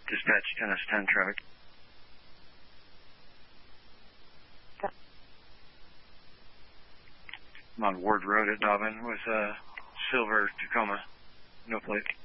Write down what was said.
Dispatch 10S10 traffic. I'm on Ward Road at Dobbin with silver Tacoma, no plate.